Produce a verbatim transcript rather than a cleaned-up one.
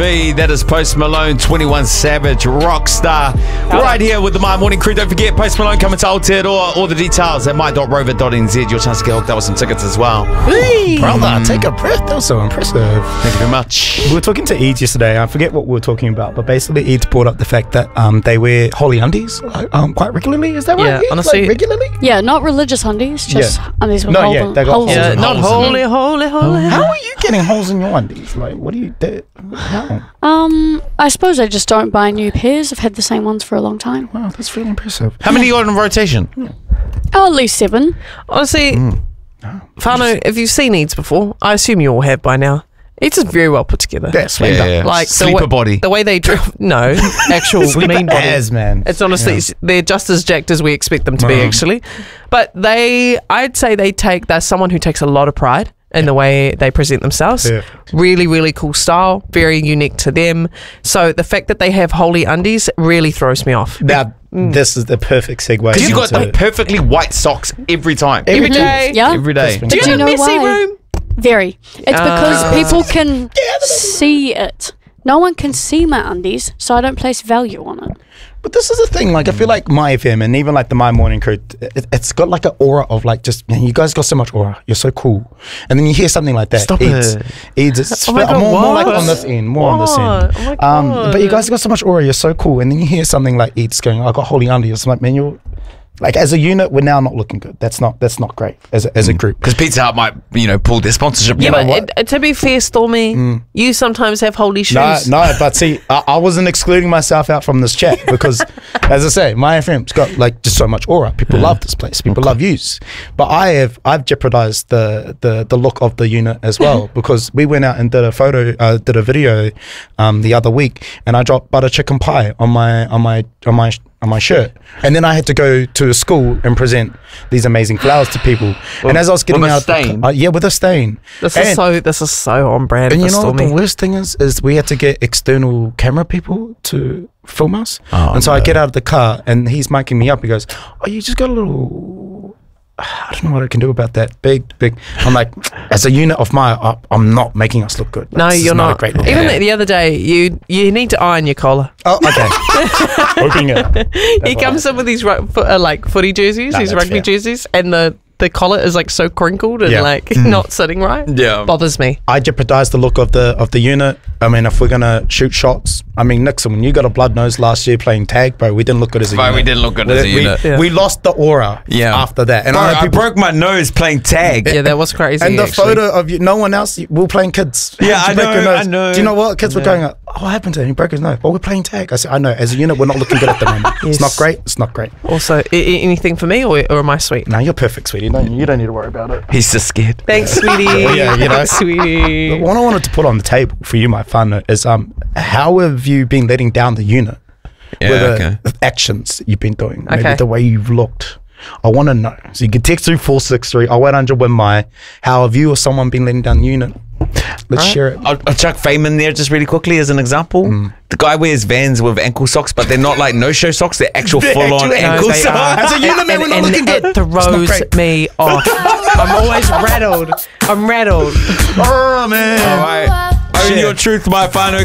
be. That is Post Malone, twenty-one Savage, Rockstar. Right here with the My Morning Crew. Don't forget, Post Malone coming to Aotearoa. All the details at my dot rover dot n z. Your chance to get hooked up with some tickets as well. Hey, brother, take a breath. That was so impressive. Thank you very much. We were talking to Eads yesterday. I forget what we were talking about, but basically Eads brought up the fact that um, they wear holy undies um, quite regularly. Is that right? Yeah, Eads? honestly- Like, regularly? Yeah, not religious undies, just Yeah. undies with No, holes, yeah, they got holes holes Yeah, in in not holes in holy, holy, holy. How are you getting holes in your undies? Like, what do you do? How? Um, I suppose I just don't buy new pairs. I've had the same ones for a long time. Wow, that's really impressive. How many you got in rotation? Oh, at least seven. Honestly, Whānau, if you've seen Eads before, I assume you all have by now. Eads is very well put together. Yeah, sweet. Yeah, yeah. Like the Sleeper way, body. The way they drill. No, actual mean body. As, man. It's honestly, Yeah. it's- they're just as jacked as we expect them to be, Mm. actually. But they, I'd say they take, they're someone who takes a lot of pride in the way they present themselves. Perfect. Really, really cool style, very unique to them. So the fact that they have holy undies really throws me off. Now, this is the perfect segue. Because you got into- like perfectly white socks every time. Every Every day. Yeah, Every day. That's Do you Do you have a know messy why? room? very. It's because Ah. people can see it. No one can see my undies, so I don't place value on it. But this is the thing, like I feel like My F M and even like the My Morning Crew, it, it's got like an aura of like just, man, you guys got so much aura, you're so cool. And then you hear something like that. Stop Eads, it. Eads, it's Oh my God, more, more like what? on this end, more on this What? end. Oh my Um, God. but you guys got so much aura, you're so cool. And then you hear something like Eads going, I got holy undies. I'm like, man, you're, like as a unit, we're now not looking good. That's not, that's not great as a, as a group. Because Pizza Hut might, you know, pull their sponsorship. Yeah, You know but what? it, to be fair, Stormy, you sometimes have holy shoes. No, no, but see, I, I wasn't excluding myself out from this chat because, as I say, My F M's got like just so much aura. People love this place. People love yous. But I have, I've jeopardized the the the look of the unit as well because we went out and did a photo, uh, did a video, um, the other week, and I dropped butter chicken pie on my on my on my on my shirt, and then I had to go to a school and present these amazing flowers to people. and as I was getting with a out, the stain? ca- uh, yeah, with a stain. This is And- so. This is so on brand. and for you know what Stormy. the worst thing is? Is we had to get external camera people to film us. Oh, and so I no. get out of the car and he's miking me up. He goes, oh, you just got a little... I don't know what I can do about that. Big, big. I'm like, as a unit of my... I- I'm not making us look good. Like, No, this is you're not. a great look. Even Yeah. the, the other day, you you need to iron your collar. Oh, okay. Hoping it. He comes in with these ru- fo- uh, like footy jerseys, No, these that's rugby fair. jerseys, and the the collar is like so crinkled and Yeah. like not sitting right. Yeah. Bothers me. I jeopardize the look of the of the unit. I mean, if we're gonna shoot shots, I mean, Nixon, when you got a blood nose last year playing tag, bro, we didn't look good as a Bro, unit. we didn't look good as a we, unit. Yeah. We lost the aura Yeah. after that. And Bro, I know I people, broke my nose playing tag. Yeah, that was crazy. and the actually. photo of you, no one else, we were playing kids. How Yeah, did you I break your know, nose? I know. Do you know what? Kids were going, oh, what happened to him? He broke his nose. Well, we're playing tag. I said, I know. As a unit, we're not looking good at the moment. Yes. It's not great. It's not great. Also, I- I- anything for me, or, or am I sweet? No, you're perfect, sweetie. You don't, you don't need to worry about it. He's just scared. Thanks, sweetie. Yeah, you know. Thanks, sweetie. But what I wanted to put on the table for you, my fun, is um, how have you been letting down the unit Yeah, with the okay. the actions that you've been doing? Maybe Okay. the way you've looked. I want to know. So you can text through four six three. I'll wait under when my. How have you or someone been letting down the unit? Let's Right. share it. I'll, I'll chuck Fame in there just really quickly as an example. Mm. The guy wears Vans with ankle socks, but they're not like no-show socks. They're actual They're full-on actual ankle No, they socks. are. As a unit, man, we're not and, looking and good. it It's not throws great. me off. I'm always rattled. I'm rattled. Oh man. All right. Own Share. your truth, my final.